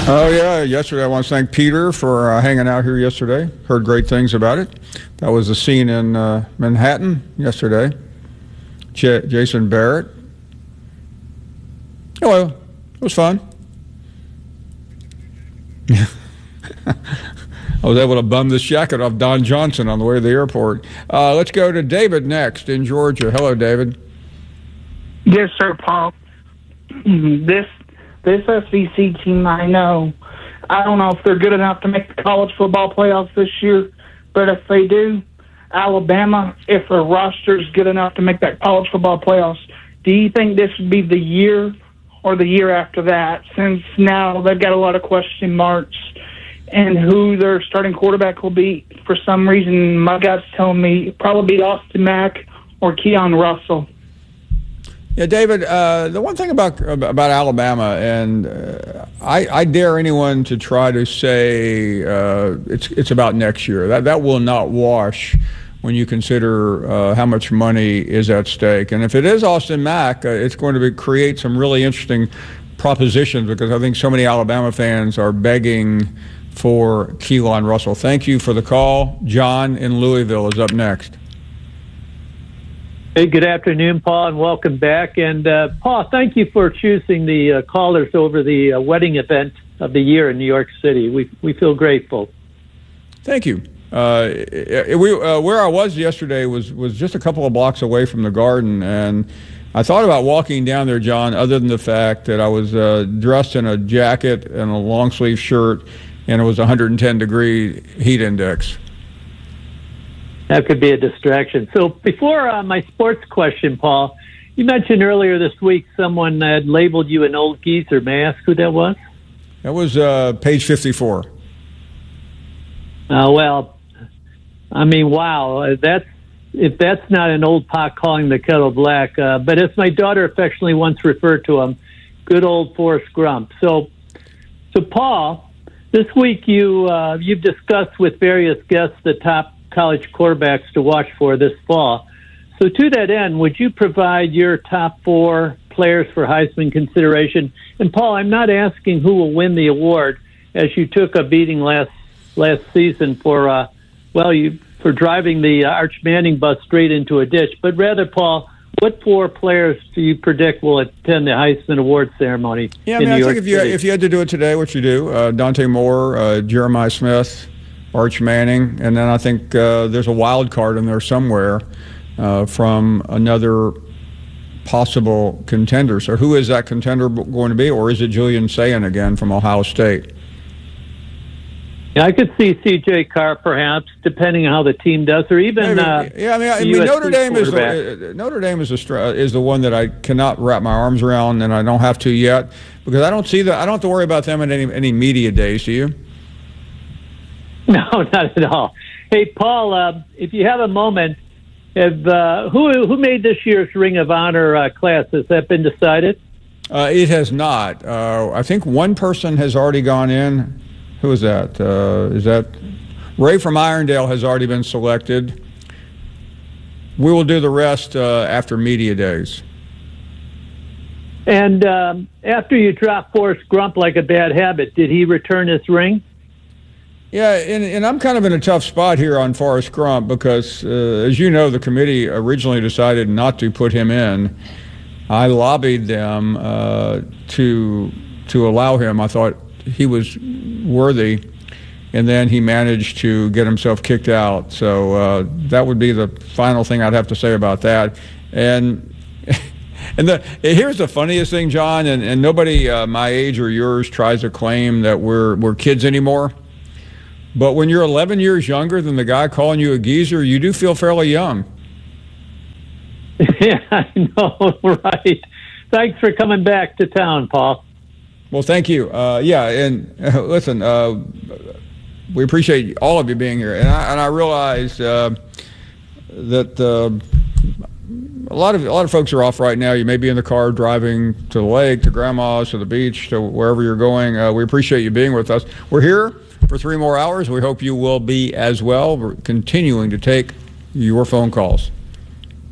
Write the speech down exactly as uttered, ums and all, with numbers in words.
Oh, yeah. Yesterday, I want to thank Peter for uh, hanging out here yesterday. Heard great things about it. That was the scene in uh, Manhattan yesterday. J- Jason Barrett. Oh, well, it was fun. I was able to bum this jacket off Don Johnson on the way to the airport. Uh, let's go to David next in Georgia. Hello, David. Yes, sir, Paul. This this S E C team, I know, I don't know if they're good enough to make the college football playoffs this year, but if they do, Alabama, if their roster is good enough to make that college football playoffs, do you think this would be the year or the year after that, since now they've got a lot of question marks and who their starting quarterback will be? For some reason, my gut's telling me probably be Austin Mack or Keon Russell. Yeah, David, uh, the one thing about about Alabama, and uh, I, I dare anyone to try to say uh, it's it's about next year. That that will not wash when you consider uh, how much money is at stake. And if it is Austin Mack, uh, it's going to be, create some really interesting propositions, because I think so many Alabama fans are begging for Keon Russell. Thank you for the call. John in Louisville is up next. Hey, good afternoon, Paul, and welcome back. And uh, Paul, thank you for choosing the uh, callers over the uh, wedding event of the year in New York City. We we feel grateful. Thank you. Uh, it, we, uh, where I was yesterday was, was just a couple of blocks away from the Garden, and I thought about walking down there, John, other than the fact that I was uh, dressed in a jacket and a long-sleeve shirt, and it was one hundred ten degree heat index. That could be a distraction. So before uh, my sports question, Paul, you mentioned earlier this week someone had labeled you an old geezer. May I ask who that was? That was uh, page fifty-four. Uh, well, I mean, wow. That's if that's not an old pot calling the kettle black. Uh, but as my daughter affectionately once referred to him, good old Forrest Grump. So, so Paul, this week you uh, you've discussed with various guests the top college quarterbacks to watch for this fall. So to that end, would you provide your top four players for Heisman consideration? And Paul, I'm not asking who will win the award, as you took a beating last last season for uh, well, you for driving the uh, Arch Manning bus straight into a ditch, but rather, Paul, what four players do you predict will attend the Heisman Award ceremony? Yeah, I in mean, New I York think if you City? if you had to do it today, what you do, uh, Dante Moore, uh, Jeremiah Smith, Arch Manning, and then I think uh, there's a wild card in there somewhere uh, from another possible contender. So who is that contender going to be, or is it Julian Sayin again from Ohio State? Yeah, I could see C J Carr perhaps, depending on how the team does, or even Maybe, uh, yeah. I mean, I the mean U S C Notre Dame is quarterback. uh, Notre Dame is a str- is the one that I cannot wrap my arms around, and I don't have to yet, because I don't see that. I don't have to worry about them in any any media days. Do you? No, not at all. Hey, Paul, uh, if you have a moment, have, uh, who who made this year's Ring of Honor uh, class? Has that been decided? Uh, it has not. Uh, I think one person has already gone in. Who is that? Uh, is that Ray from Irondale has already been selected. We will do the rest uh, after media days. And um, after you dropped Forrest Grump like a bad habit, did he return his ring? Yeah, and, and I'm kind of in a tough spot here on Forrest Grump because, uh, as you know, the committee originally decided not to put him in. I lobbied them uh, to to allow him. I thought he was worthy, and then he managed to get himself kicked out. So uh, that would be the final thing I'd have to say about that. And and the, here's the funniest thing, John, and, and nobody uh, my age or yours tries to claim that we're we're kids anymore. But when you're eleven years younger than the guy calling you a geezer, you do feel fairly young. Yeah, I know, right. Thanks for coming back to town, Paul. Well, thank you. Uh, yeah, and uh, listen, uh, we appreciate all of you being here. And I, and I realize uh, that uh, a lot of a lot of folks are off right now. You may be in the car driving to the lake, to Grandma's, to the beach, to wherever you're going. Uh, we appreciate you being with us. We're here for three more hours. We hope you will be as well. We're continuing to take your phone calls.